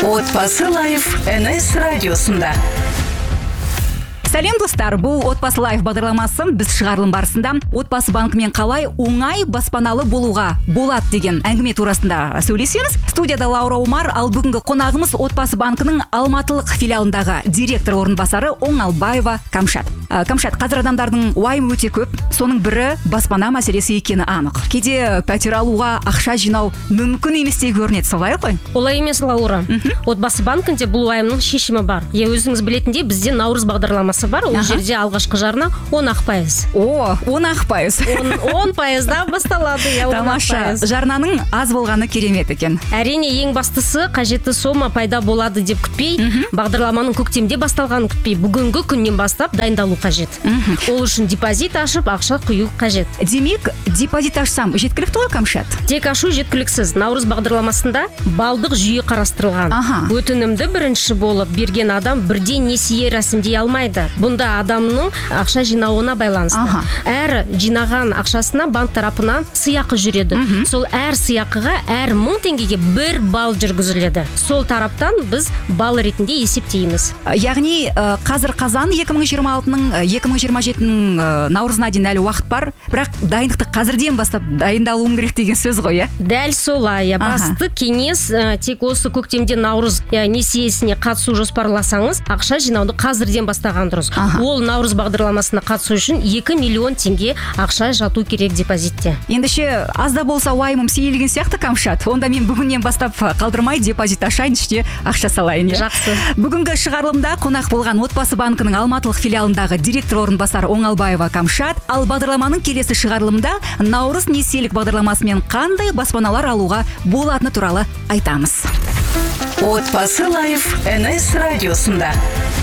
Отбасы лайф НС радиосында. Сәлем достар, бұл Отбасы лайф бағдарламасын біз шығарылым барысында отбасы банкімен қалай оңай баспаналы болуға болады деген әңгіме турасында сөйлесеміз. Студияда Лаура Омар, ал бүгінгі қонағымыз Отбасы банкінің Алматылық филиалындағы директор орынбасары Оңалбаева Камшат. Камшат, қазір адамдардың уайымы өте көп, соның бірі баспана мәселесі екені анық. Кейде пәтер алуға ақша жинау мүмкін еместей көрінеді, солай ғой? Олай емес, Лаура. Отбасы банкінде бұл уайымның шешімі бар. Өзіңіз білетіндей, бізде Наурыз бағдарламасы бар. Ол жерде алғашқы жарна 10%. 10%. 10%-да басталады. Тамаша. Жарнаның аз болғаны керемет екен. Әрине, ең бастысы қажетті сома пайда болады деп күтпей, бағдарламаның көктемде басталғанын күтпей, бүгінгі күннен бастап дайындалу қажет. Ол үшін депозит ашып, ақша құю қажет. Демек, депозит ашсам жеткілікті ғой, Камшат? Тек ашу жеткіліксіз. Наурыз бағдарламасында балдық жүйе қарастырылған. Өтінімді бірінші болып берген адам бірден несие рәсімдей алмайды. Бұнда адамның ақша жинауына байланысты. Әр жинаған ақшасына банк тарапынан сыйақы жүреді. Сол әр сыйақыға әр 1000 теңгеге 1 балл жүргізіледі. Сол тараптан біз балл ретінде есептейміз. Яғни қазір қазан 2026-ның 2027-ның наурызына дейін әлі уақыт бар, бірақ дайындықты қазірден бастап дайындалуым керек деген сөз ғой, Дәл солай. Басты кеңес тек осы көктемде наурыз несиесіне қатысу жоспарласаңыз, ақша жинауды қазірден бастаған дұрыс. Ол Наурыз бағдарламасына қатысу үшін 2 миллион теңге ақша жату керек депозитте. Ендеше аз да болса уайымым сейілген сияқты, Камшат. Онда мен бүгіннен бастап қалдырмай депозит ашайын, іште ақша салайын. Жақсы. Бүгінгі шығарылымда қонақ болған Отбасы банкінің Алматылық филиалындағы директор орынбасары Оңалбаева Камшат, ал бағдарламаның келесі шығарылымда Наурыз несиелік бағдарламасымен қандай баспаналар алуға болатыны туралы айтамыз. Отбасы лайф НС радиосында.